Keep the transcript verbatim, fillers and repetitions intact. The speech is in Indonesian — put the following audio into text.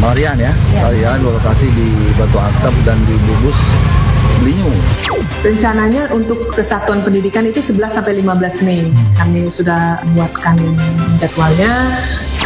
Marian ya, Ya. Marian lokasi di Batu Atap dan di Bubus Belinyung. Rencananya untuk kesatuan pendidikan itu sebelas sampai lima belas Mei. Kami sudah buatkan jadwalnya.